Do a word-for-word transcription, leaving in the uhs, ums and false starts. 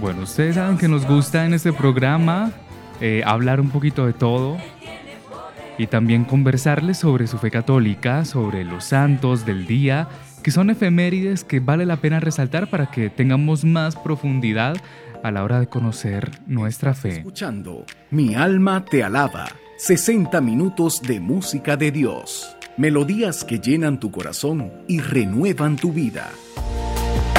Bueno, ustedes saben que nos gusta en este programa eh, hablar un poquito de todo y también conversarles sobre su fe católica, sobre los santos del día, que son efemérides que vale la pena resaltar para que tengamos más profundidad a la hora de conocer nuestra fe. Escuchando Mi alma te alaba, sesenta minutos de música de Dios, melodías que llenan tu corazón y renuevan tu vida.